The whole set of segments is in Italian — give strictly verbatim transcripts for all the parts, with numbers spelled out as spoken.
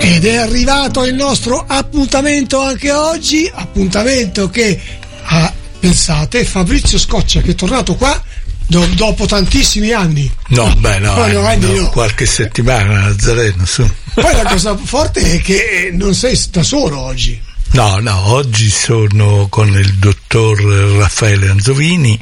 Ed è arrivato il nostro appuntamento anche oggi, appuntamento che ha, pensate, Fabrizio Scoccia, che è tornato qua do, dopo tantissimi anni. No, beh no, no, eh, no, no. qualche settimana Nazareno, su. Poi la cosa forte è che non sei da solo oggi. No, no, oggi sono con il dottor Raffaele Anzovini.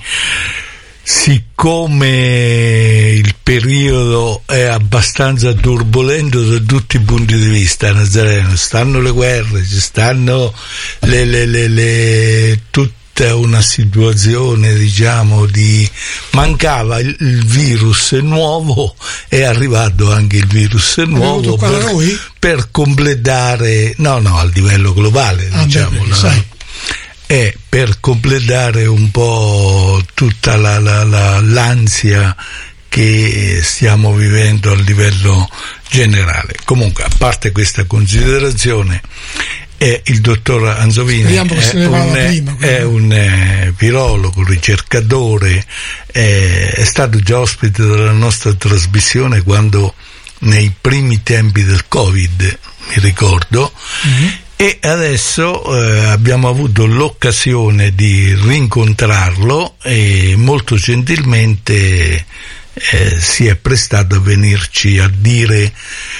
Siccome il periodo è abbastanza turbolento da tutti i punti di vista, Nazareno, stanno le guerre, ci stanno le, le, le, le tutta una situazione, diciamo, di mancava il, il virus nuovo, è arrivato anche il virus nuovo qua per, da noi? per completare, no no, a livello globale, ah, diciamo, beh, sai. E per completare un po' tutta la, la, la, l'ansia che stiamo vivendo a livello generale. Comunque, a parte questa considerazione, eh, il dottor Anzovini è un, prima, è un eh, virologo, ricercatore, eh, è stato già ospite della nostra trasmissione quando nei primi tempi del Covid, mi ricordo, mm-hmm. E adesso eh, abbiamo avuto l'occasione di rincontrarlo e molto gentilmente eh, si è prestato a venirci a dire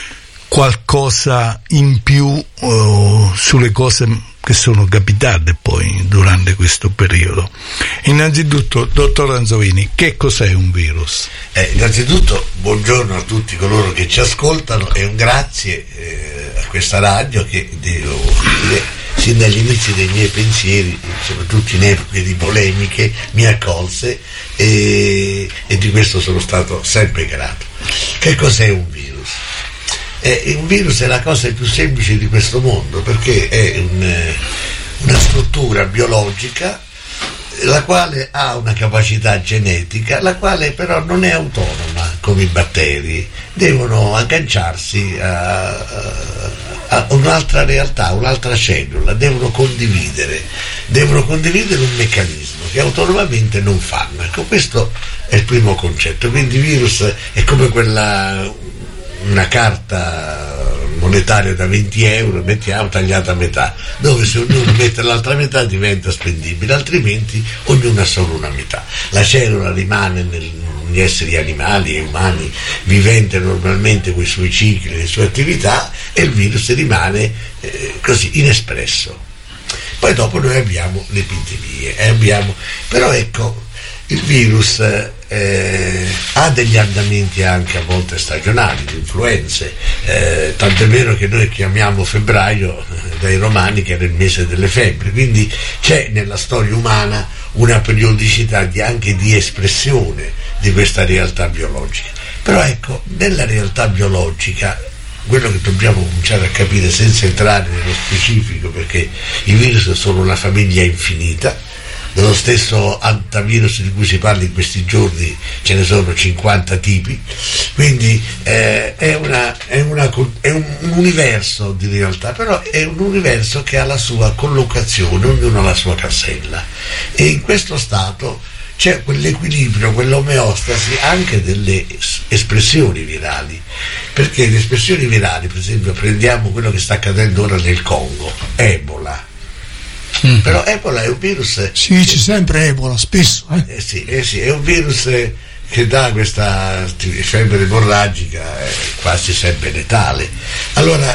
qualcosa in più uh, sulle cose che sono capitate poi durante questo periodo. Innanzitutto, dottor Anzovini, che cos'è un virus? Eh, innanzitutto buongiorno a tutti coloro che ci ascoltano e un grazie eh, a questa radio che devo dire, sin dagli inizi dei miei pensieri, soprattutto in epoche di polemiche, mi accolse e, e di questo sono stato sempre grato. Che cos'è un virus? Eh, un virus è la cosa più semplice di questo mondo, perché è un, una struttura biologica la quale ha una capacità genetica, la quale però non è autonoma come i batteri, devono agganciarsi a, a, a un'altra realtà, un'altra cellula, devono condividere, devono condividere un meccanismo che autonomamente non fanno. Ecco, questo è il primo concetto. Quindi il virus è come quella una carta monetaria da venti euro, mettiamo tagliata a metà, dove se ognuno mette l'altra metà diventa spendibile, altrimenti ognuno ha solo una metà. La cellula rimane nel, negli esseri animali e umani, vivente normalmente con i suoi cicli, le sue attività, e il virus rimane eh, così inespresso. Poi dopo noi abbiamo le epidemie, eh, abbiamo, però ecco, il virus eh, ha degli andamenti anche a volte stagionali, di influenze, eh, tanto è vero che noi chiamiamo febbraio eh, dai romani che era il mese delle febbri, quindi c'è nella storia umana una periodicità di, anche di espressione di questa realtà biologica. Però ecco, nella realtà biologica quello che dobbiamo cominciare a capire, senza entrare nello specifico, perché i virus sono una famiglia infinita, dello stesso antivirus di cui si parla in questi giorni ce ne sono cinquanta tipi, quindi eh, è, una, è, una, è un, un universo di realtà, però è un universo che ha la sua collocazione, ognuno ha la sua casella, e in questo stato c'è quell'equilibrio, quell'omeostasi anche delle espressioni virali, perché le espressioni virali, per esempio, prendiamo quello che sta accadendo ora nel Congo, Ebola. Mm. Però Ebola è un virus. Si dice sempre Ebola, spesso. Eh? Eh sì, eh sì, è un virus che dà questa febbre emorragica, eh, quasi sempre letale. Allora,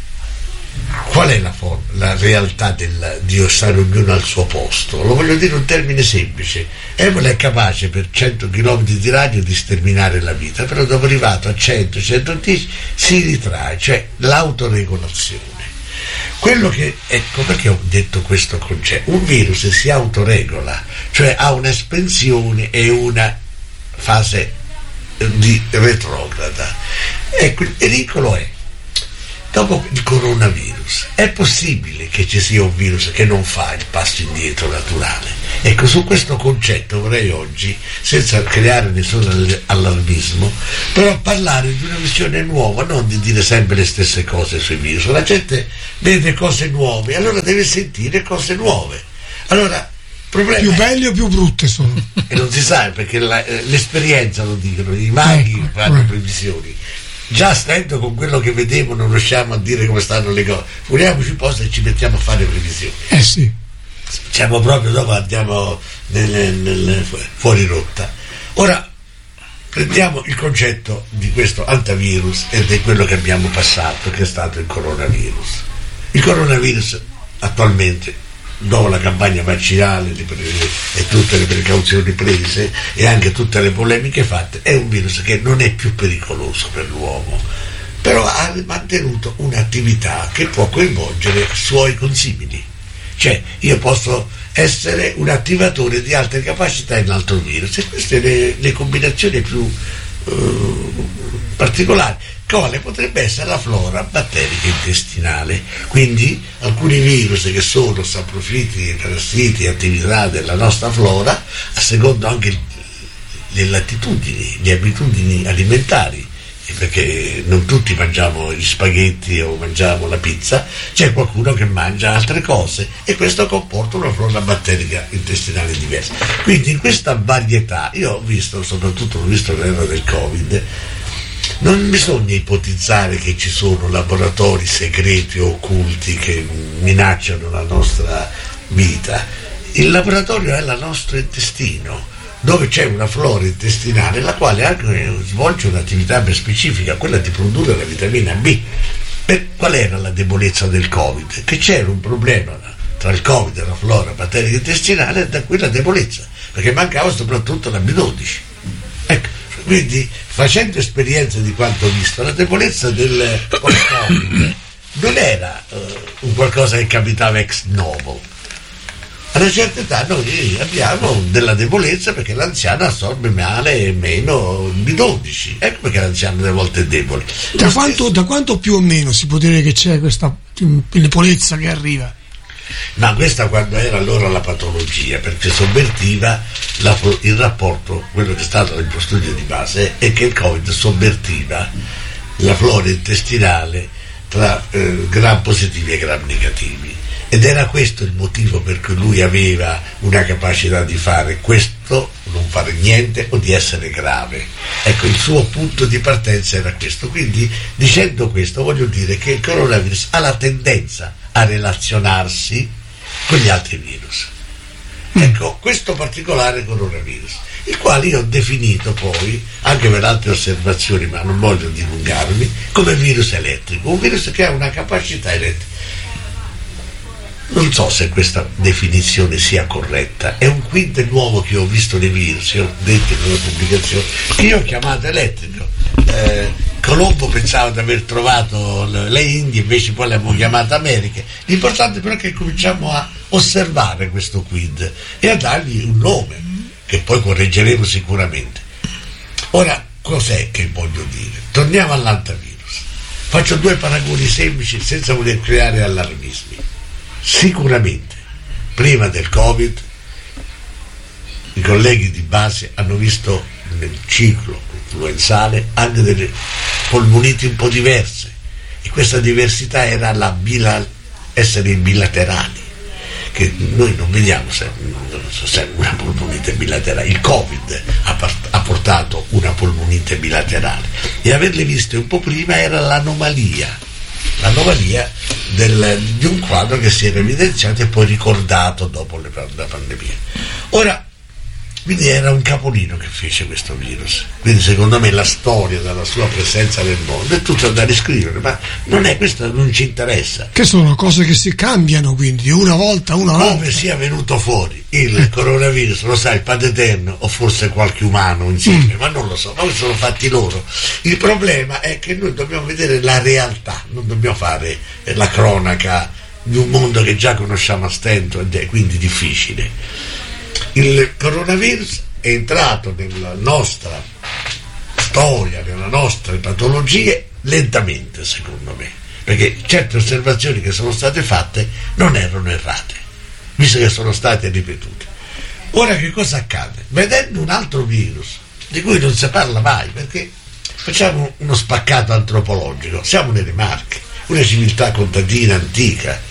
qual è la, forma, la realtà del, di stare ognuno al suo posto? Lo voglio dire in un termine semplice. Ebola è capace per cento chilometri di raggio di sterminare la vita, però dopo arrivato a cento centodieci si ritrae, cioè l'autoregolazione. Quello che, ecco perché ho detto questo concetto, un virus si autoregola, cioè ha un'espansione e una fase di retrograda. Ecco, il pericolo è, dopo il coronavirus, è possibile che ci sia un virus che non fa il passo indietro naturale? Ecco, su questo concetto vorrei oggi, senza creare nessun allarmismo, però parlare di una visione nuova, non di dire sempre le stesse cose sui virus. La gente vede cose nuove, allora deve sentire cose nuove. Allora, problema più è, belle o più brutte sono? E non si sa, perché la, l'esperienza lo dicono, i maghi ecco, fanno ecco. previsioni. già stando con quello che vediamo non riusciamo a dire come stanno le cose, figuriamoci poi se ci mettiamo a fare previsioni. Eh sì. Siamo proprio dopo, andiamo nel, nel, fuori rotta. Ora prendiamo il concetto di questo antivirus e di quello che abbiamo passato, che è stato il coronavirus. Il coronavirus attualmente, dopo la campagna vaccinale e tutte le precauzioni prese e anche tutte le polemiche fatte, è un virus che non è più pericoloso per l'uomo, però ha mantenuto un'attività che può coinvolgere suoi consimili. Cioè io posso essere un attivatore di altre capacità in un altro virus, e queste le, le combinazioni più uh, particolari. Quale potrebbe essere la flora batterica intestinale, quindi alcuni virus che sono saprofiti, parassiti, attività della nostra flora, a secondo anche le latitudini, le abitudini alimentari, perché non tutti mangiamo gli spaghetti o mangiamo la pizza, c'è qualcuno che mangia altre cose e questo comporta una flora batterica intestinale diversa. Quindi in questa varietà, io ho visto, soprattutto ho visto l'era del Covid, non bisogna ipotizzare che ci sono laboratori segreti o occulti che minacciano la nostra vita. Il laboratorio è il nostro intestino, dove c'è una flora intestinale la quale anche svolge un'attività ben specifica, quella di produrre la vitamina B. Per qual era la debolezza del Covid? Che c'era un problema tra il Covid e la flora batterica intestinale, e da quella debolezza, perché mancava soprattutto la B dodici. Ecco, quindi facendo esperienza di quanto ho visto, la debolezza del Covid non era uh, un qualcosa che capitava ex novo. A una certa età noi abbiamo della debolezza perché l'anziano assorbe male e meno B dodici, ecco perché l'anziano delle volte è debole. Da quanto, da quanto più o meno si può dire che c'è questa debolezza che arriva? Ma questa quando era allora la patologia, perché sovvertiva la, il rapporto, quello che è stato il mio studio di base è che il Covid sovvertiva la flora intestinale tra eh, gram positivi e gram negativi. Ed era questo il motivo per cui lui aveva una capacità di fare questo, non fare niente o di essere grave. Ecco, il suo punto di partenza era questo. Quindi, dicendo questo, voglio dire che il coronavirus ha la tendenza a relazionarsi con gli altri virus. Ecco, questo particolare coronavirus, il quale io ho definito poi, anche per altre osservazioni, ma non voglio dilungarmi, come virus elettrico, un virus che ha una capacità elettrica. Non so se questa definizione sia corretta, è un quid nuovo che ho visto nei virus, ho detto in una pubblicazione, che io ho chiamato elettrico. Eh, Colombo pensava di aver trovato le Indie, invece poi le abbiamo chiamate Americhe. L'importante però è che cominciamo a osservare questo quid e a dargli un nome, che poi correggeremo sicuramente. Ora, cos'è che voglio dire? Torniamo all'antivirus. Faccio due paragoni semplici senza voler creare allarmismi. Sicuramente prima del Covid i colleghi di base hanno visto nel ciclo influenzale anche delle polmoniti un po' diverse, e questa diversità era la bila, essere bilaterali, che noi non vediamo sempre, sempre una polmonite bilaterale. Il Covid ha, part- ha portato una polmonite bilaterale, e averle viste un po' prima era l'anomalia l'anomalia del, di un quadro che si era evidenziato e poi ricordato dopo le, la pandemia. Ora, quindi era un capolino che fece questo virus, quindi secondo me la storia della sua presenza nel mondo è tutta da riscrivere, ma non è questo, non ci interessa. Che sono cose che si cambiano, quindi una volta una volta. Come sia venuto fuori il coronavirus, lo sa il Padre Eterno o forse qualche umano insieme, mm. ma non lo so, ma sono fatti loro. Il problema è che noi dobbiamo vedere la realtà, non dobbiamo fare la cronaca di un mondo che già conosciamo a stento ed è quindi difficile. Il coronavirus è entrato nella nostra storia, nelle nostre patologie lentamente, secondo me, perché certe osservazioni che sono state fatte non erano errate, visto che sono state ripetute. Ora che cosa accade? Vedendo un altro virus di cui non si parla mai, perché facciamo uno spaccato antropologico, siamo nelle Marche, una civiltà contadina antica,